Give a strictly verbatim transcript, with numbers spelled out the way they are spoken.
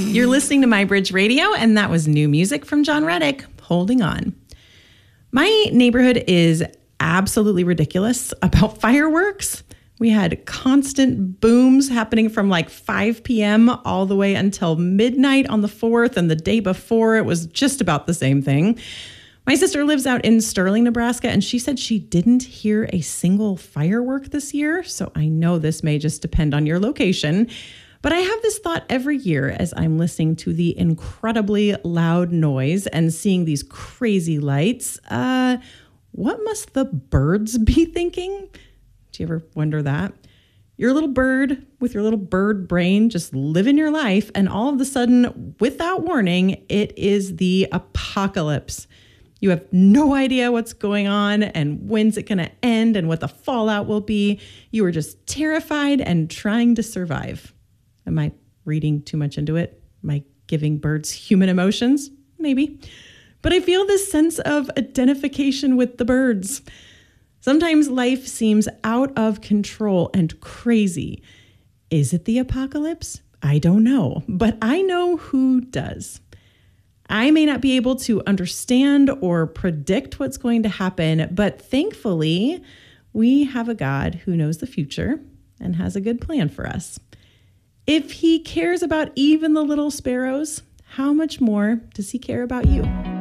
You're listening to My Bridge Radio, and that was new music from John Reddick, Holding On. My neighborhood is absolutely ridiculous about fireworks. We had constant booms happening from like five p.m. all the way until midnight on the fourth, and the day before it was just about the same thing. My sister lives out in Sterling, Nebraska, and she said she didn't hear a single firework this year, so I know this may just depend on your location. But I have this thought every year as I'm listening to the incredibly loud noise and seeing these crazy lights. Uh, what must the birds be thinking? Do you ever wonder that? You're a little bird with your little bird brain just living your life, and all of a sudden, without warning, it is the apocalypse. You have no idea what's going on and when's it going to end and what the fallout will be. You are just terrified and trying to survive. Am I reading too much into it? Am I giving birds human emotions? Maybe. But I feel this sense of identification with the birds. Sometimes life seems out of control and crazy. Is it the apocalypse? I don't know, but I know who does. I may not be able to understand or predict what's going to happen, but thankfully, we have a God who knows the future and has a good plan for us. If he cares about even the little sparrows, how much more does he care about you?